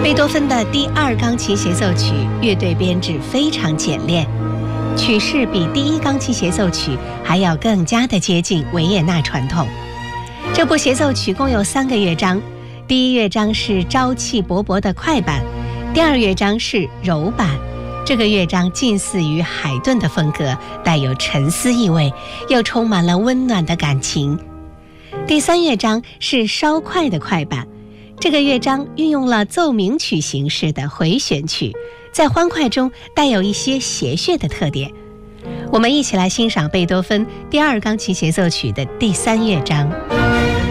贝多芬的第二钢琴协奏曲乐队编制非常简练，曲式比第一钢琴协奏曲还要更加的接近维也纳传统。这部协奏曲共有3个乐章，第一乐章是朝气勃勃的快板，第二乐章是柔板。这个乐章近似于海顿的风格，带有沉思意味，又充满了温暖的感情。第三乐章是稍快的快板，这个乐章运用了奏鸣曲形式的回旋曲，在欢快中带有一些谐谑的特点。我们一起来欣赏贝多芬第二钢琴协奏曲的第3乐章。